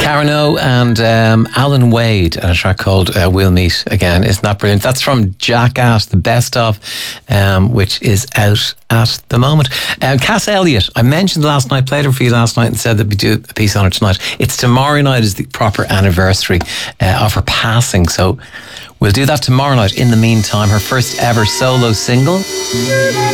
Karen O and Alan Wade and a track called We'll Meet Again. Isn't that brilliant? That's from Jackass, the best of, which is out at the moment. Cass Elliott, I mentioned last night, played her for you last night and said that we do a piece on her tonight. It's tomorrow night is the proper anniversary of her passing, so we'll do that tomorrow night. In the meantime, her first ever solo single.